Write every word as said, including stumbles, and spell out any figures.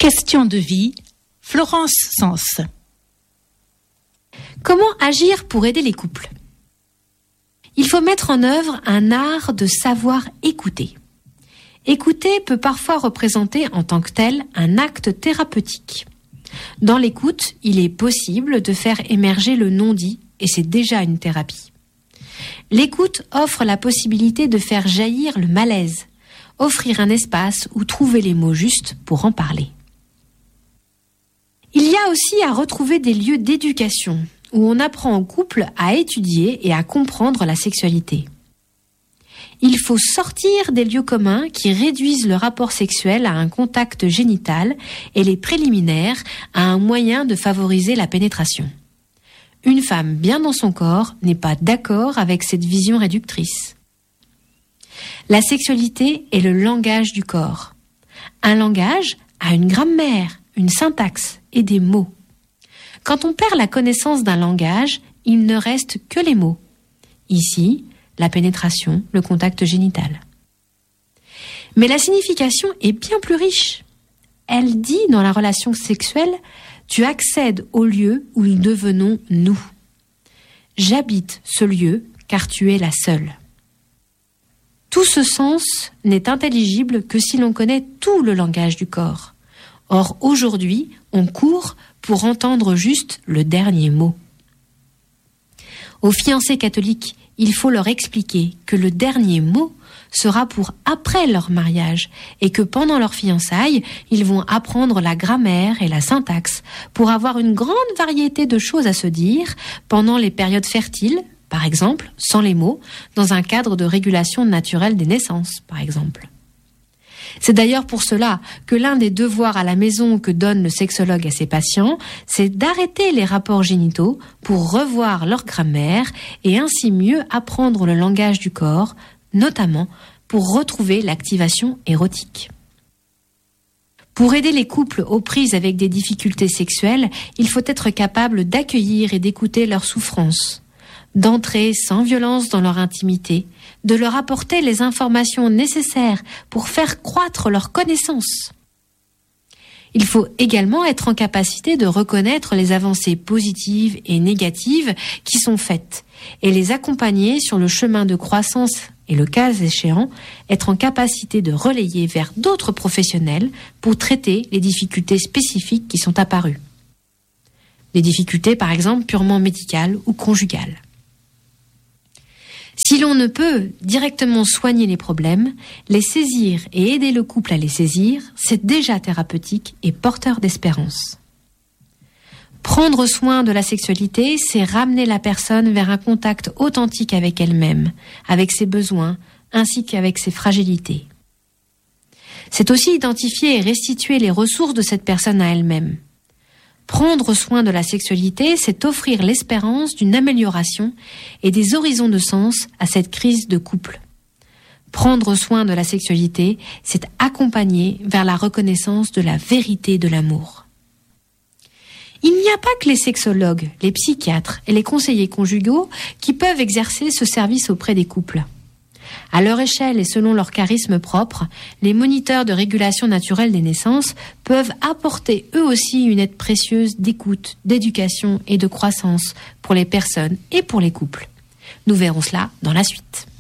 Question de vie, Florence Sens. Comment agir pour aider les couples ? Il faut mettre en œuvre un art de savoir écouter. Écouter peut parfois représenter en tant que tel un acte thérapeutique. Dans l'écoute, il est possible de faire émerger le non-dit et c'est déjà une thérapie. L'écoute offre la possibilité de faire jaillir le malaise, offrir un espace où trouver les mots justes pour en parler. Il y a aussi à retrouver des lieux d'éducation où on apprend au couple à étudier et à comprendre la sexualité. Il faut sortir des lieux communs qui réduisent le rapport sexuel à un contact génital et les préliminaires à un moyen de favoriser la pénétration. Une femme bien dans son corps n'est pas d'accord avec cette vision réductrice. La sexualité est le langage du corps. Un langage a une grammaire, une syntaxe et des mots. Quand on perd la connaissance d'un langage, il ne reste que les mots. Ici, la pénétration, le contact génital. Mais la signification est bien plus riche. Elle dit dans la relation sexuelle, tu accèdes au lieu où nous devenons nous. J'habite ce lieu car tu es la seule. Tout ce sens n'est intelligible que si l'on connaît tout le langage du corps. Or, aujourd'hui, on court pour entendre juste le dernier mot. Aux fiancés catholiques, il faut leur expliquer que le dernier mot sera pour après leur mariage et que pendant leur fiançailles, ils vont apprendre la grammaire et la syntaxe pour avoir une grande variété de choses à se dire pendant les périodes fertiles, par exemple, sans les mots, dans un cadre de régulation naturelle des naissances, par exemple. C'est d'ailleurs pour cela que l'un des devoirs à la maison que donne le sexologue à ses patients, c'est d'arrêter les rapports génitaux pour revoir leur grammaire et ainsi mieux apprendre le langage du corps, notamment pour retrouver l'activation érotique. Pour aider les couples aux prises avec des difficultés sexuelles, il faut être capable d'accueillir et d'écouter leurs souffrances, d'entrer sans violence dans leur intimité, de leur apporter les informations nécessaires pour faire croître leurs connaissances. Il faut également être en capacité de reconnaître les avancées positives et négatives qui sont faites et les accompagner sur le chemin de croissance et, le cas échéant, être en capacité de relayer vers d'autres professionnels pour traiter les difficultés spécifiques qui sont apparues. Des difficultés, par exemple, purement médicales ou conjugales. Si l'on ne peut directement soigner les problèmes, les saisir et aider le couple à les saisir, c'est déjà thérapeutique et porteur d'espérance. Prendre soin de la sexualité, c'est ramener la personne vers un contact authentique avec elle-même, avec ses besoins, ainsi qu'avec ses fragilités. C'est aussi identifier et restituer les ressources de cette personne à elle-même. Prendre soin de la sexualité, c'est offrir l'espérance d'une amélioration et des horizons de sens à cette crise de couple. Prendre soin de la sexualité, c'est accompagner vers la reconnaissance de la vérité de l'amour. Il n'y a pas que les sexologues, les psychiatres et les conseillers conjugaux qui peuvent exercer ce service auprès des couples. À leur échelle et selon leur charisme propre, les moniteurs de régulation naturelle des naissances peuvent apporter eux aussi une aide précieuse d'écoute, d'éducation et de croissance pour les personnes et pour les couples. Nous verrons cela dans la suite.